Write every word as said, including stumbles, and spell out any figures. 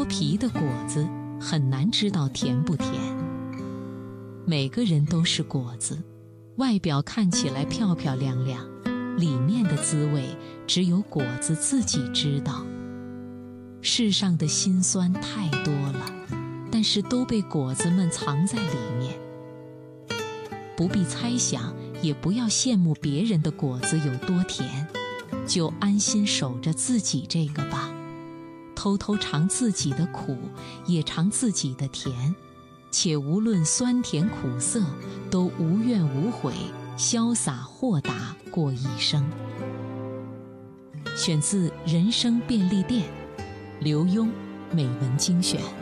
皮的果子很难知道甜不甜。每个人都是果子，外表看起来漂漂亮亮，里面的滋味只有果子自己知道。世上的辛酸太多了，但是都被果子们藏在里面。不必猜想，也不要羡慕别人的果子有多甜，就安心守着自己这个吧，偷偷尝自己的苦，也尝自己的甜，且无论酸甜苦涩，都无怨无悔，潇洒豁达过一生。选自《人生便利店》，刘墉美文精选。